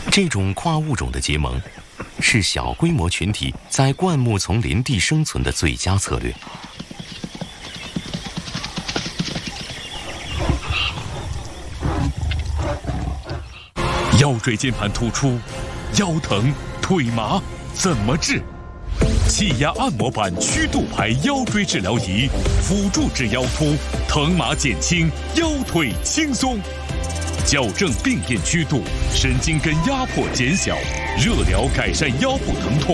这种跨物种的结盟，是小规模群体在灌木丛林地生存的最佳策略。 腰椎间盘突出、腰疼、腿麻，怎么治？气压按摩板曲度牌腰椎治疗仪，辅助治腰突，疼麻减轻，腰腿轻松。矫正病变曲度，神经根压迫减小，热疗改善腰部疼痛。